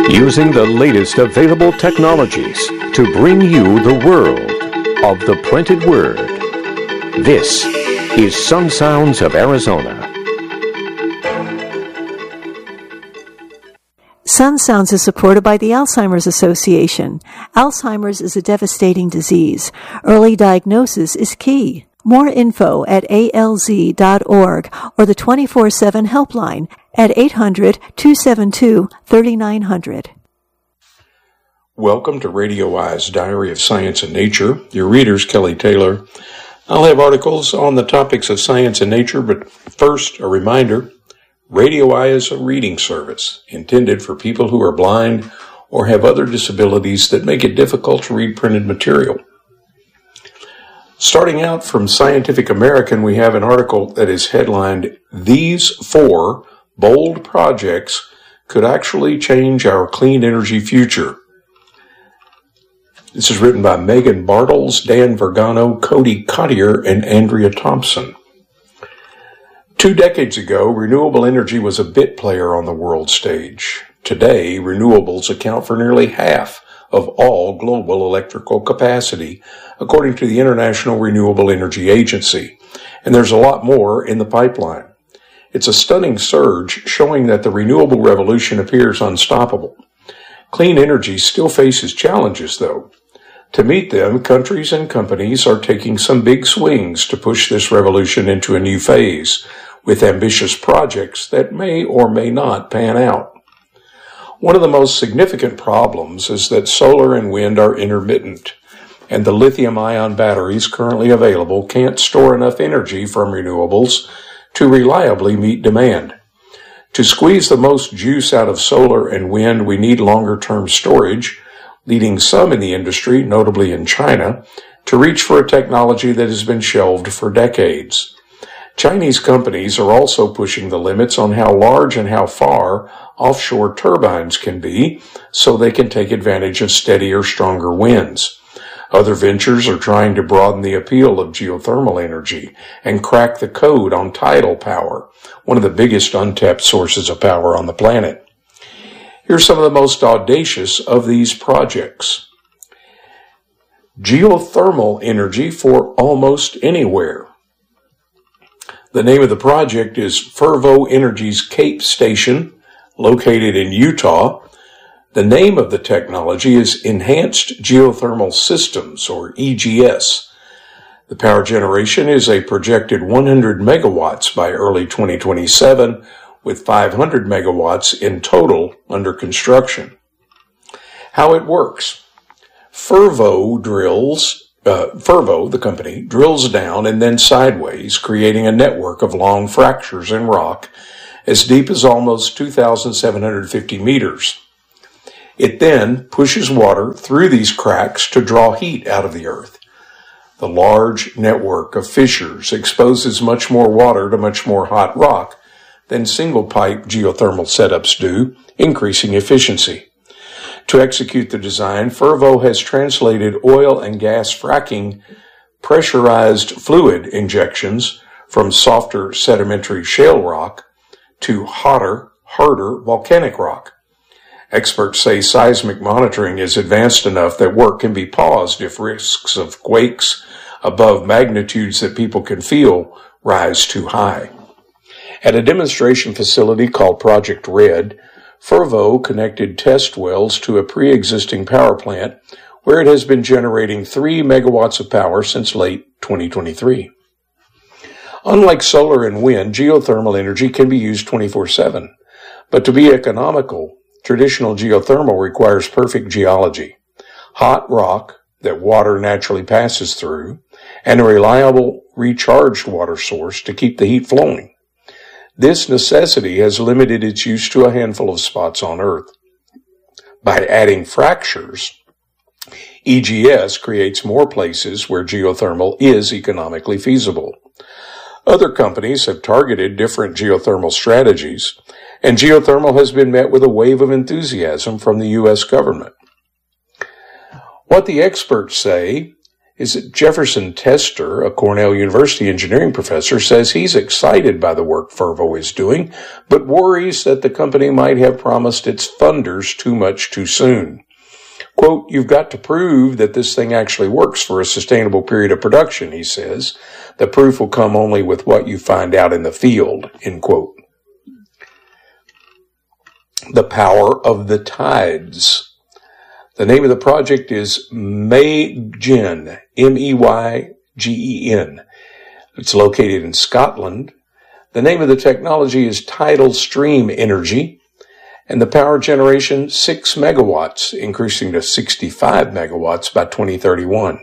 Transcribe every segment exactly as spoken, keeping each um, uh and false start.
Using the latest available technologies to bring you the world of the printed word. This is Sun Sounds of Arizona. Sun Sounds is supported by the Alzheimer's Association. Alzheimer's is a devastating disease. Early diagnosis is key. More info at A L Z dot org or the twenty-four seven helpline at eight hundred, two seven two, three nine zero zero. Welcome to Radio Eye's Diary of Science and Nature. Your reader's Kelly Taylor. I'll have articles on the topics of science and nature, but first, a reminder, Radio Eye is a reading service intended for people who are blind or have other disabilities that make it difficult to read printed material. Starting out from Scientific American, we have an article that is headlined, "These Four Bold Projects Could Actually Change Our Clean Energy Future." This is written by Megan Bartels, Dan Vergano, Cody Cottier, and Andrea Thompson. Two decades ago, renewable energy was a bit player on the world stage. Today, renewables account for nearly half of all global electrical capacity, according to the International Renewable Energy Agency, and there's a lot more in the pipeline. It's a stunning surge showing that the renewable revolution appears unstoppable. Clean energy still faces challenges, though. To meet them, countries and companies are taking some big swings to push this revolution into a new phase, with ambitious projects that may or may not pan out. One of the most significant problems is that solar and wind are intermittent, and the lithium-ion batteries currently available can't store enough energy from renewables to reliably meet demand. To squeeze the most juice out of solar and wind, we need longer-term storage, leading some in the industry, notably in China, to reach for a technology that has been shelved for decades. Chinese companies are also pushing the limits on how large and how far offshore turbines can be so they can take advantage of steadier, stronger winds. Other ventures are trying to broaden the appeal of geothermal energy and crack the code on tidal power, one of the biggest untapped sources of power on the planet. Here's some of the most audacious of these projects. Geothermal energy for almost anywhere. The name of the project is Fervo Energy's Cape Station, located in Utah. The name of the technology is Enhanced Geothermal Systems, or E G S. The power generation is a projected one hundred megawatts by early twenty twenty-seven, with five hundred megawatts in total under construction. How it works. Fervo drills Uh, Fervo, the company, drills down and then sideways, creating a network of long fractures in rock as deep as almost two thousand seven hundred fifty meters. It then pushes water through these cracks to draw heat out of the earth. The large network of fissures exposes much more water to much more hot rock than single-pipe geothermal setups do, increasing efficiency. To execute the design, Fervo has translated oil and gas fracking pressurized fluid injections from softer sedimentary shale rock to hotter, harder volcanic rock. Experts say seismic monitoring is advanced enough that work can be paused if risks of quakes above magnitudes that people can feel rise too high. At a demonstration facility called Project Red, Fervo connected test wells to a pre-existing power plant where it has been generating three megawatts of power since late twenty twenty-three. Unlike solar and wind, geothermal energy can be used twenty-four seven. But to be economical, traditional geothermal requires perfect geology, hot rock that water naturally passes through, and a reliable recharged water source to keep the heat flowing. This necessity has limited its use to a handful of spots on Earth. By adding fractures, E G S creates more places where geothermal is economically feasible. Other companies have targeted different geothermal strategies, and geothermal has been met with a wave of enthusiasm from the U S government. What the experts say is that Jefferson Tester, a Cornell University engineering professor, says he's excited by the work Fervo is doing, but worries that the company might have promised its funders too much too soon. Quote, "You've got to prove that this thing actually works for a sustainable period of production," he says. "The proof will come only with what you find out in the field," end quote. The power of the tides. The name of the project is Meygen, M E Y G E N. It's located in Scotland. The name of the technology is tidal stream energy, and the power generation six megawatts, increasing to sixty-five megawatts by twenty thirty-one.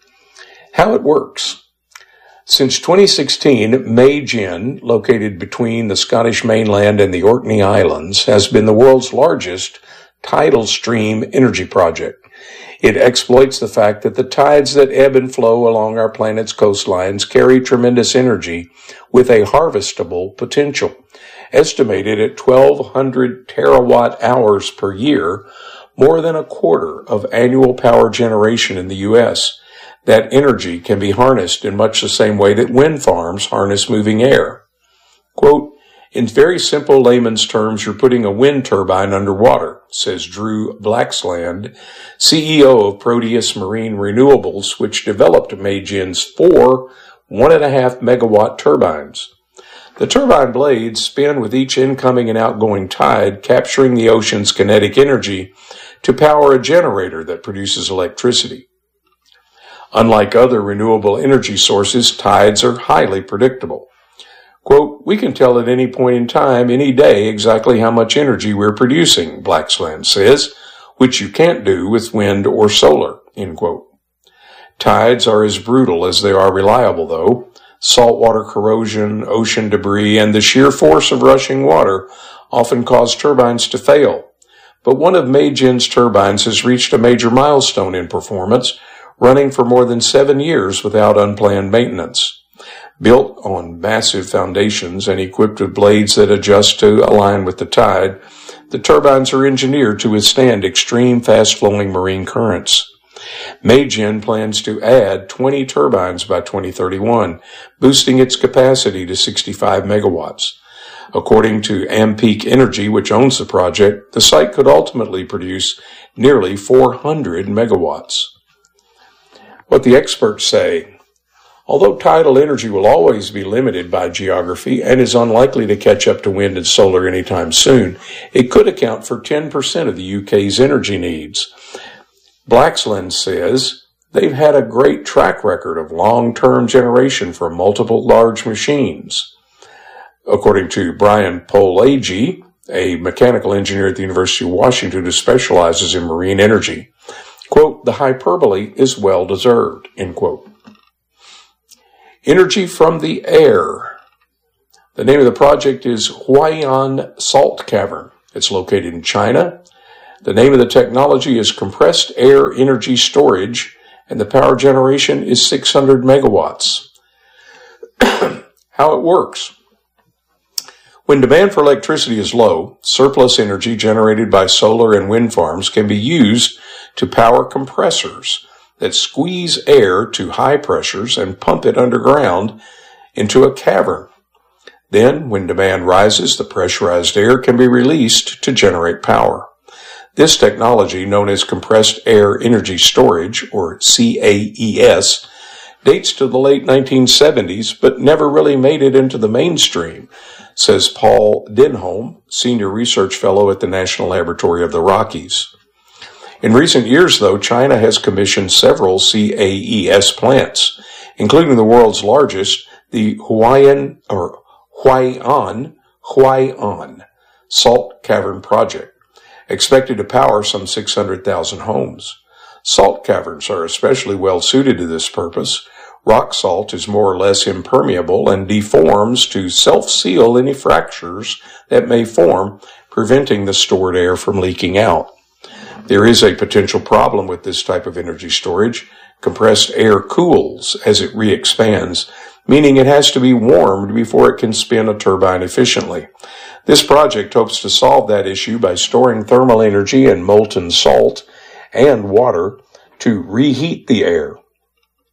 How it works. Since twenty sixteen, Meygen, located between the Scottish mainland and the Orkney Islands, has been the world's largest tidal stream energy project. It exploits the fact that the tides that ebb and flow along our planet's coastlines carry tremendous energy with a harvestable potential. Estimated at twelve hundred terawatt hours per year, more than a quarter of annual power generation in the U S, that energy can be harnessed in much the same way that wind farms harness moving air. Quote, "In very simple layman's terms, you're putting a wind turbine underwater," says Drew Blaxland, C E O of Proteus Marine Renewables, which developed Meygen's four one and a half megawatt turbines. The turbine blades spin with each incoming and outgoing tide, capturing the ocean's kinetic energy to power a generator that produces electricity. Unlike other renewable energy sources, tides are highly predictable. Quote, "We can tell at any point in time, any day, exactly how much energy we're producing," Blaxland says, "which you can't do with wind or solar," end quote. Tides are as brutal as they are reliable, though. Saltwater corrosion, ocean debris, and the sheer force of rushing water often cause turbines to fail. But one of Meygen's turbines has reached a major milestone in performance, running for more than seven years without unplanned maintenance. Built on massive foundations and equipped with blades that adjust to align with the tide, the turbines are engineered to withstand extreme fast-flowing marine currents. Meygen plans to add twenty turbines by twenty thirty-one, boosting its capacity to sixty-five megawatts. According to Ampeak Energy, which owns the project, the site could ultimately produce nearly four hundred megawatts. What the experts say. Although tidal energy will always be limited by geography and is unlikely to catch up to wind and solar anytime soon, it could account for ten percent of the U K's energy needs. Blaxland says they've had a great track record of long-term generation from multiple large machines. According to Brian Polagi, a mechanical engineer at the University of Washington who specializes in marine energy, quote, "The hyperbole is well-deserved," end quote. Energy from the air. The name of the project is Huai'an Salt Cavern. It's located in China. The name of the technology is compressed air energy storage, and the power generation is six hundred megawatts. How it works. When demand for electricity is low, surplus energy generated by solar and wind farms can be used to power compressors that squeeze air to high pressures and pump it underground into a cavern. Then, when demand rises, the pressurized air can be released to generate power. This technology, known as compressed air energy storage, or C A E S, dates to the late nineteen seventies, but never really made it into the mainstream, says Paul Denholm, Senior Research Fellow at the National Laboratory of the Rockies. In recent years, though, China has commissioned several C A E S plants, including the world's largest, the Huai'an, or Huai'an, Huai'an Salt Cavern Project, expected to power some six hundred thousand homes. Salt caverns are especially well suited to this purpose. Rock salt is more or less impermeable and deforms to self-seal any fractures that may form, preventing the stored air from leaking out. There is a potential problem with this type of energy storage. Compressed air cools as it re-expands, meaning it has to be warmed before it can spin a turbine efficiently. This project hopes to solve that issue by storing thermal energy in molten salt and water to reheat the air.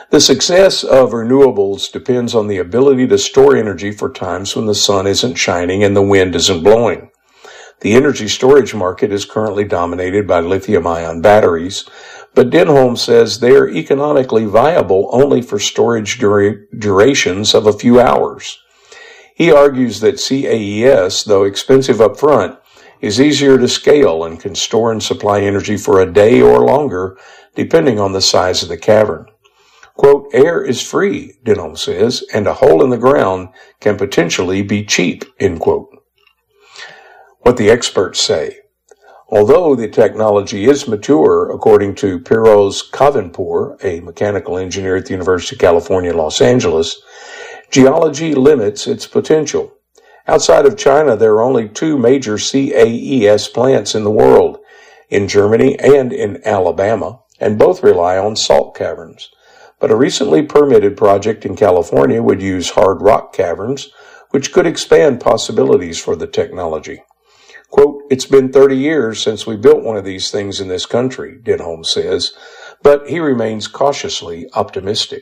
The success of renewables depends on the ability to store energy for times when the sun isn't shining and the wind isn't blowing. The energy storage market is currently dominated by lithium-ion batteries, but Denholm says they are economically viable only for storage dura- durations of a few hours. He argues that C A E S, though expensive up front, is easier to scale and can store and supply energy for a day or longer, depending on the size of the cavern. Quote, air is free, Denholm says, and a hole in the ground can potentially be cheap, end quote. What the experts say. Although the technology is mature, according to Piroz Kavanpour, a mechanical engineer at the University of California, Los Angeles, geology limits its potential. Outside of China, there are only two major C A E S plants in the world, in Germany and in Alabama, and both rely on salt caverns. But a recently permitted project in California would use hard rock caverns, which could expand possibilities for the technology. Quote, it's been thirty years since we built one of these things in this country, Denholm says, but he remains cautiously optimistic.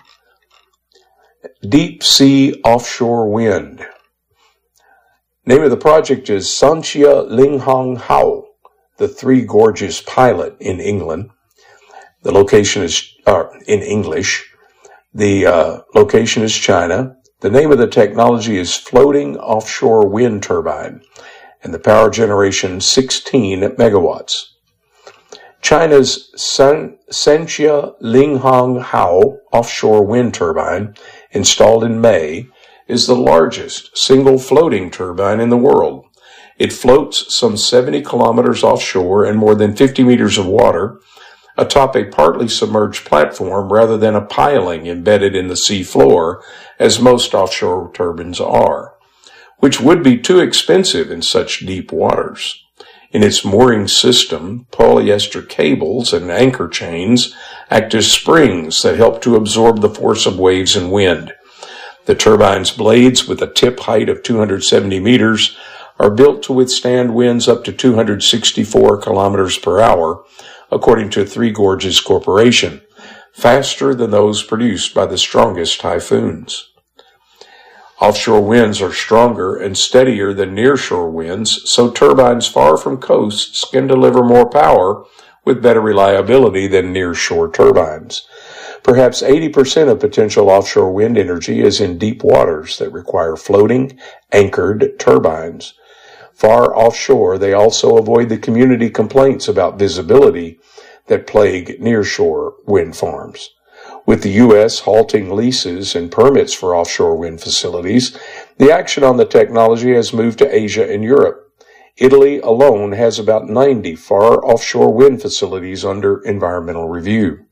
Deep Sea Offshore Wind. Name of the project is Sanxia Linghang Hao, the Three Gorges Pilot in England. The location is, uh, in English. The uh, location is China. The name of the technology is Floating Offshore Wind Turbine, and the power generation sixteen megawatts. China's San, Sanxia Linghang Hao offshore wind turbine, installed in May, is the largest single floating turbine in the world. It floats some seventy kilometers offshore and more than fifty meters of water atop a partly submerged platform rather than a piling embedded in the sea floor, as most offshore turbines are, which would be too expensive in such deep waters. In its mooring system, polyester cables and anchor chains act as springs that help to absorb the force of waves and wind. The turbine's blades, with a tip height of two hundred seventy meters, are built to withstand winds up to two hundred sixty-four kilometers per hour, according to Three Gorges Corporation, faster than those produced by the strongest typhoons. Offshore winds are stronger and steadier than nearshore winds, so turbines far from coasts can deliver more power with better reliability than nearshore turbines. Perhaps eighty percent of potential offshore wind energy is in deep waters that require floating, anchored turbines. Far offshore, they also avoid the community complaints about visibility that plague nearshore wind farms. With the U S halting leases and permits for offshore wind facilities, the action on the technology has moved to Asia and Europe. Italy alone has about ninety far offshore wind facilities under environmental review.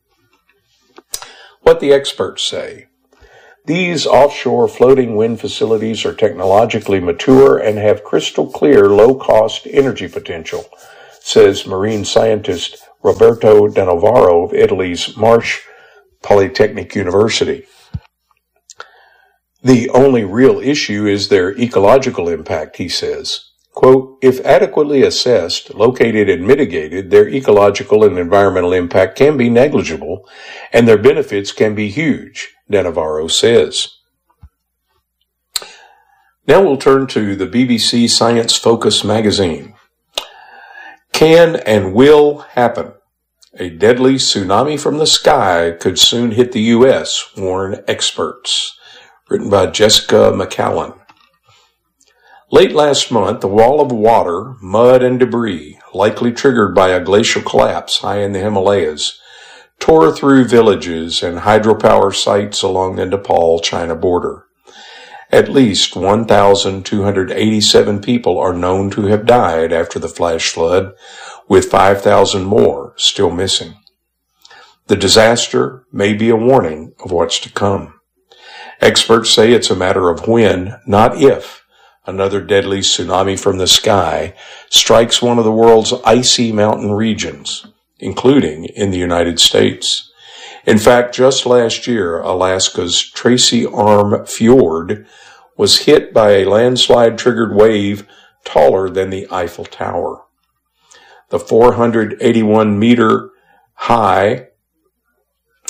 What the experts say. These offshore floating wind facilities are technologically mature and have crystal clear low-cost energy potential, says marine scientist Roberto De Novaro of Italy's Marsh Polytechnic University. The only real issue is their ecological impact, he says. Quote, if adequately assessed, located, and mitigated, their ecological and environmental impact can be negligible, and their benefits can be huge, De Novaro says. Now we'll turn to the B B C Science Focus magazine. Can and will happen. A deadly tsunami from the sky could soon hit the U S, warn experts. Written by Jessica McCallan. Late last month, a wall of water, mud, and debris, likely triggered by a glacial collapse high in the Himalayas, tore through villages and hydropower sites along the Nepal-China border. At least one thousand two hundred eighty-seven people are known to have died after the flash flood, with five thousand more still missing. The disaster may be a warning of what's to come. Experts say it's a matter of when, not if, another deadly tsunami from the sky strikes one of the world's icy mountain regions, including in the United States. In fact, just last year, Alaska's Tracy Arm Fjord was hit by a landslide-triggered wave taller than the Eiffel Tower. The four hundred eighty-one meter high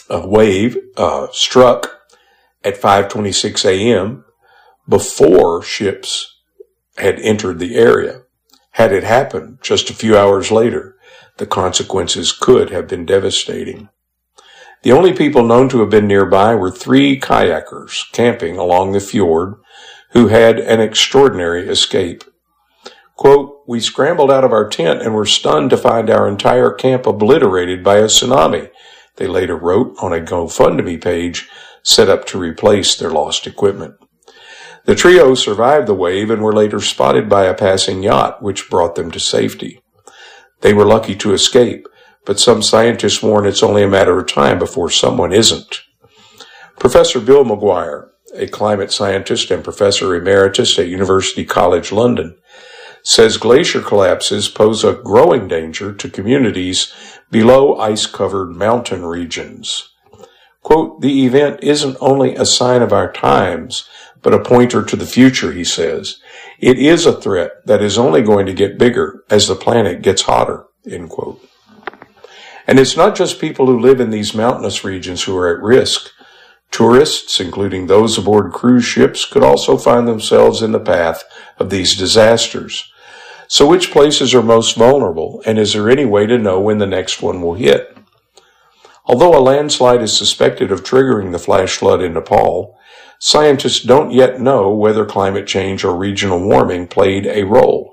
A wave uh, struck at five twenty-six a.m. before ships had entered the area. Had it happened just a few hours later, the consequences could have been devastating. The only people known to have been nearby were three kayakers camping along the fjord who had an extraordinary escape. Quote, "We scrambled out of our tent and were stunned to find our entire camp obliterated by a tsunami," they later wrote on a GoFundMe page set up to replace their lost equipment. The trio survived the wave and were later spotted by a passing yacht, which brought them to safety. They were lucky to escape, but some scientists warn it's only a matter of time before someone isn't. Professor Bill McGuire, a climate scientist and professor emeritus at University College London, says glacier collapses pose a growing danger to communities below ice-covered mountain regions. Quote, "The event isn't only a sign of our times, but a pointer to the future," he says. "It is a threat that is only going to get bigger as the planet gets hotter," end quote. And it's not just people who live in these mountainous regions who are at risk. Tourists, including those aboard cruise ships, could also find themselves in the path of these disasters. So which places are most vulnerable, and is there any way to know when the next one will hit? Although a landslide is suspected of triggering the flash flood in Nepal, scientists don't yet know whether climate change or regional warming played a role.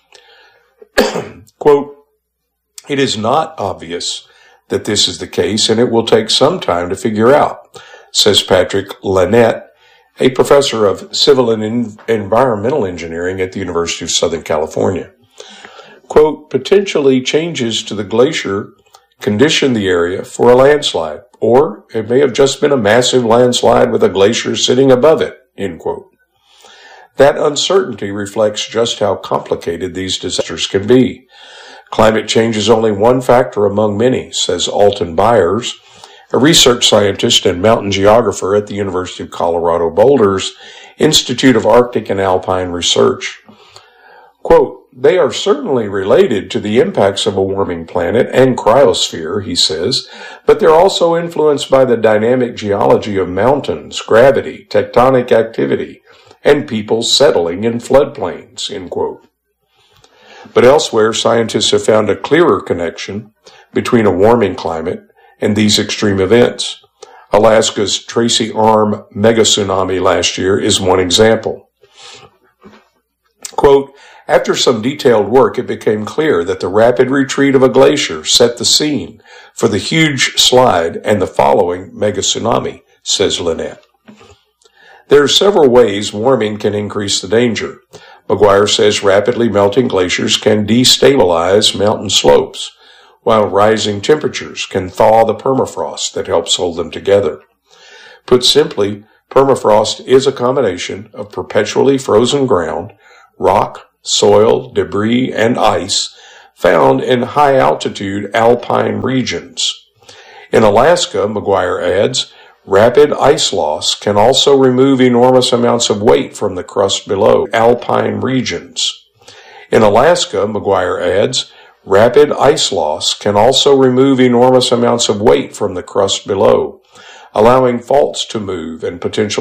Quote, "It is not obvious that this is the case, and it will take some time to figure out," says Patrick Lynette, a professor of civil and environmental engineering at the University of Southern California. Quote, "Potentially changes to the glacier condition the area for a landslide, or it may have just been a massive landslide with a glacier sitting above it," end quote. That uncertainty reflects just how complicated these disasters can be. Climate change is only one factor among many, says Alton Byers, a research scientist and mountain geographer at the University of Colorado Boulder's Institute of Arctic and Alpine Research. Quote, "They are certainly related to the impacts of a warming planet and cryosphere," he says, "but they're also influenced by the dynamic geology of mountains, gravity, tectonic activity, and people settling in floodplains," end quote. But elsewhere, scientists have found a clearer connection between a warming climate and these extreme events. Alaska's Tracy Arm mega tsunami last year is one example. Quote, "After some detailed work, it became clear that the rapid retreat of a glacier set the scene for the huge slide and the following mega tsunami," says Lynette. There are several ways warming can increase the danger. McGuire says rapidly melting glaciers can destabilize mountain slopes, while rising temperatures can thaw the permafrost that helps hold them together. Put simply, permafrost is a combination of perpetually frozen ground, rock, soil, debris, and ice found in high-altitude alpine regions. In Alaska, McGuire adds, rapid ice loss can also remove enormous amounts of weight from the crust below alpine regions. In Alaska, McGuire adds, rapid ice loss can also remove enormous amounts of weight from the crust below, allowing faults to move and potential